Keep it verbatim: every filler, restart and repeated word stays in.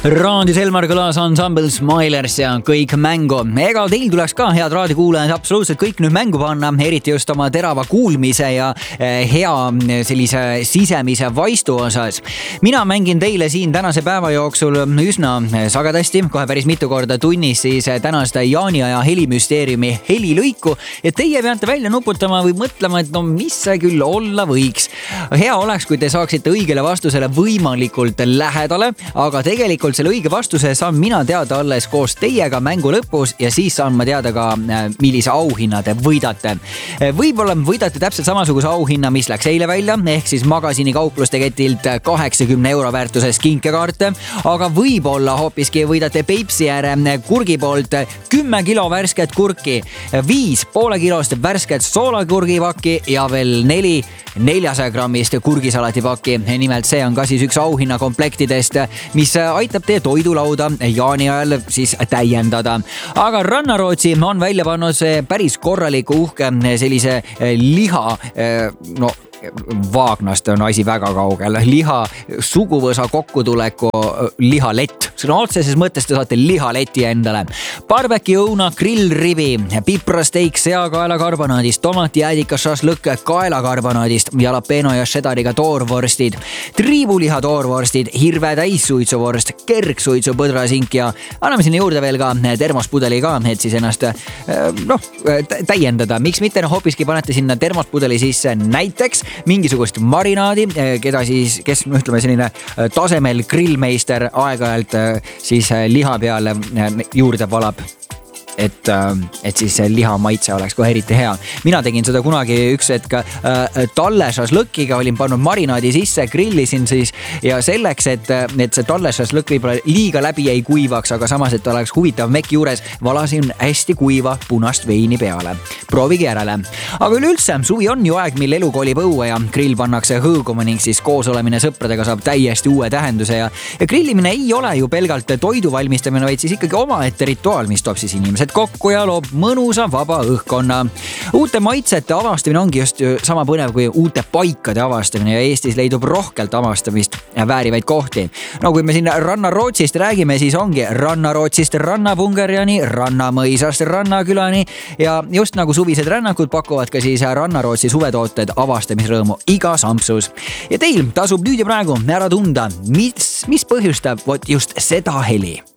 Raadis Elmar kõlas Ensemble Smilers ja kõik mängu. Ega teil tuleks ka, head raadikuulajad, absoluutselt kõik nüüd mängu panna, eriti just oma terava kuulmise ja hea sellise sisemise vaistu osas. Mina mängin teile siin tänase päeva jooksul üsna sagedasti, kohe päris mitu korda tunnis siis tänast Jaani ja helimüsteeriumi helilõiku ja teie peate välja nuputama või mõtlema, et no mis see küll olla võiks. Hea oleks, kui te saaksite õigele vastusele võimalikult lähedale, aga tegelikult selle õige vastuse saan mina teada alles koos teiega mängu lõpus ja siis saan ma teada ka, millise auhinna te võidate. Võib-olla võidate täpselt samasuguse auhinna, mis läks eile välja, ehk siis magasini kaupluste ketilt kaheksakümne euro väärtuses kinkekaarte, aga võib-olla hoopiski võidate Peipsi ääre kurgi poolt kümme kilo värsket kurki, viis poole kilost värsket soolakurgipakki ja veel neli neljasaja grammist kurgisalatipakki. Nimelt see on ka siis üks auhinna komplektidest, mis aitab teie toidulauda jaani ajal siis täiendada. Aga Rannarootsi on välja pannud see päris korraliku uhke sellise liha, no Vaagnast on asi väga kaugel. Liha suguvõsa kokkutuleku lihalett. Sõna otseses mõttes te saate lihaleti endale. Barbeki õuna, grillribi, piprasteik seakaelakarbonaadist, tomatijäädika šašlõkk kaelakarbonaadist, jalapeno ja šedariga toorvorstid, triibuliha toorvorstid, hirve täissuitsuvorst, kergsuitsu põdrasink ja anname sinna juurde veel ka termospudeli ka, et siis ennast no, täiendada. Miks mitte hoopiski panete sinna termospudeli sisse näiteks mingisugust marinaadi, keda siis, kes ütleme selline tasemel grillmeister aeg-ajalt siis liha peale juurde valab. Et, et siis liha maitse oleks kohe eriti hea. Mina tegin seda kunagi üks hetk talle šašlõkiga, olin pannud marinaadi sisse, grillisin siis ja selleks, et, et see talle šašlõk võib-olla liiga läbi ei kuivaks, aga samas, et oleks huvitav mekki juures, valasin hästi kuiva punast veini peale. Proovigi järele. Aga üleüldse, suvi on ju aeg, mil elu kolib õue ja grill pannakse hõõguma ning siis koos olemine sõpradega saab täiesti uue tähenduse ja, ja grillimine ei ole ju pelgalt toidu valmistamine, vaid siis ikkagi omaette rituaal, mis toob siis inimesed kokku ja loob mõnusa vaba õhkkonna. Uute maitsete avastamine ongi just sama põnev kui uute paikade avastamine ja Eestis leidub rohkelt avastamist väärivaid kohti. No kui me siin Rannarootsist räägime, siis ongi Rannarootsist Rannapungerjani, Rannamõisast Rannakülani ja just nagu suvised rännakud pakuvad ka siis Rannarootsi suvetooted avastamisrõõmu iga sampsus. Ja teil tasub nüüd ja praegu ära tunda, mis, mis põhjustab just seda heli.